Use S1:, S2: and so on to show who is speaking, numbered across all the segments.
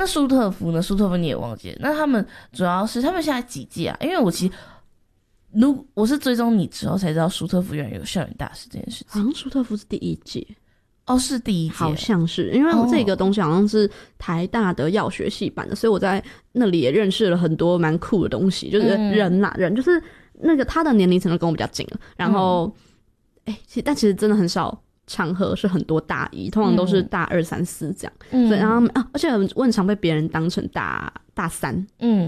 S1: 那舒特福呢？舒特福你也忘记了。那他们主要是他们现在几届啊？因为我其实我是追踪你之后才知道舒特福原来有校园大使这件事情。
S2: 好像舒特福是第1届。
S1: 哦，是第1届，
S2: 好像是，因为这个东西好像是台大的药学系版的，所以我在那里也认识了很多蛮酷的东西，就是人就是那个他的年龄层都跟我比较近了，然后但其实真的很少场合是很多大一，通常都是大2、3、4这样，所以然后而且我很常被别人当成大3，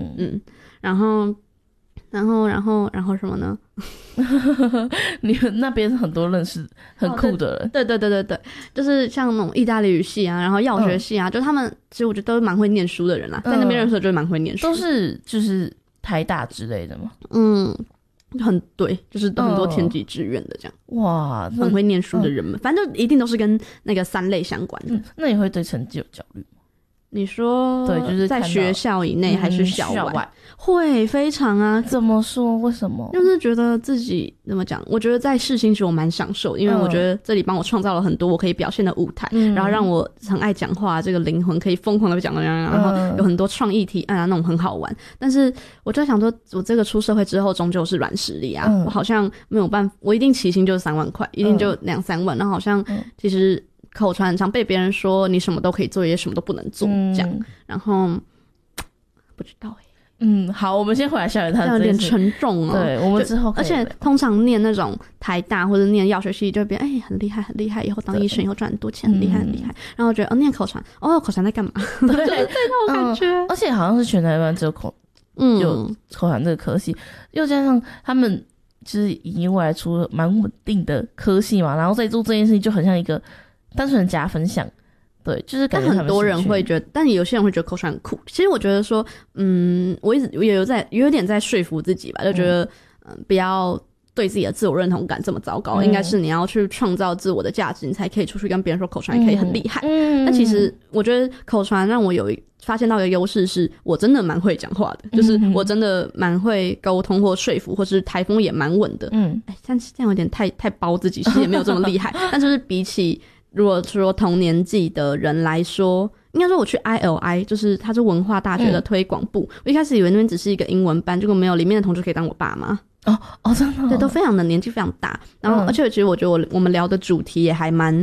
S2: 然后什么呢？
S1: 你们那边很多认识很酷的人，
S2: 对，就是像那种意大利语系啊，然后药学系啊，就他们其实我觉得都是蛮会念书的人啦，在那边认识的就是蛮会念书，
S1: 都是就是台大之类的吗？
S2: 对，就是很多填几志愿的这样。
S1: 哇，
S2: 很会念书的人们，反正就一定都是跟那个3类相关的。
S1: 那你会对成绩有焦虑吗？
S2: 你说
S1: 对，就是
S2: 在学校以内还是校外？会非常啊。
S1: 怎么说？为什么？
S2: 就是觉得自己怎么讲？我觉得在世新其实我蛮享受，因为我觉得这里帮我创造了很多我可以表现的舞台，然后让我很爱讲话，这个灵魂可以疯狂的讲，然后有很多创意提案啊，那种很好玩。但是我就在想说，我这个出社会之后终究是软实力啊，我好像没有办法，我一定起薪就是3万块，一定就2、3万，然后好像其实口传很常被别人说你什么都可以做，也什么都不能做这样，然后不知道
S1: 好，我们先回来校园探，
S2: 有点沉重哦。
S1: 对，我们之后可以，
S2: 而且通常念那种台大或者念药学系，就别人很厉害很厉害，以后当医生以后赚很多钱，很厉害很厉害。然后我觉得念口传，口传在干嘛？对，就是这种感觉。
S1: 而且好像是全台湾只有有口传这个科系，又加上他们就是已经未来出了蛮稳定的科系嘛，然后再做这件事情就很像一个单纯的加分项。对，就是感觉
S2: 但很多人会觉得，但有些人会觉得口传很酷。其实我觉得说，我也有点在说服自己吧，就觉得不要对自己的自我认同感这么糟糕，应该是你要去创造自我的价值，你才可以出去跟别人说口传也可以很厉害。但其实我觉得口传让我发现到一个优势，是我真的蛮会讲话的，就是我真的蛮会沟通或说服，或是台风也蛮稳的。但是这样有点太包自己，其实也没有这么厉害。但就是比起如果说同年纪的人来说，应该说我去 ILI， 就是它是文化大学的推广部，我一开始以为那边只是一个英文班，结果没有，里面的同学可以当我爸妈。
S1: 真的
S2: 对，都非常的年纪非常大。然后而且其实我觉得我们聊的主题也还蛮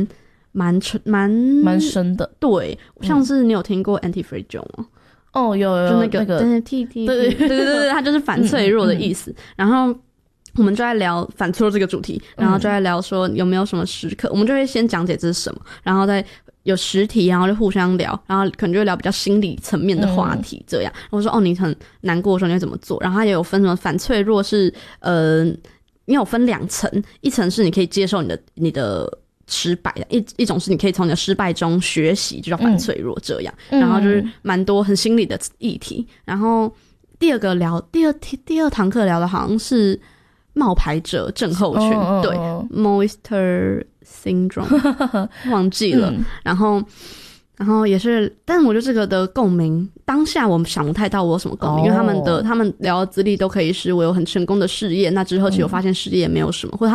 S1: 深的。
S2: 对，像是你有听过 anti-fragile 吗？
S1: 有
S2: 就那个 T， 对，它就是反脆弱的意思。然后我们就在聊反脆弱这个主题，然后就在聊说有没有什么时刻，我们就会先讲解这是什么，然后再有实题，然后就互相聊，然后可能就会聊比较心理层面的话题这样。我说你很难过的时候你会怎么做？然后它也有分什么反脆弱是因为有分2层，一层是你可以接受你的失败的，一种是你可以从你的失败中学习，就叫反脆弱这样。然后就是蛮多很心理的议题。然后第二堂课聊的好像是冒牌者症候群，对 Moister Syndrome 忘记了。然后也是，但我觉得这个的共鸣，当下我想不太到我有什么共鸣，因为他们聊的资历都可以是我有很成功的事业，那之后其实我发现事业也没有什么，或者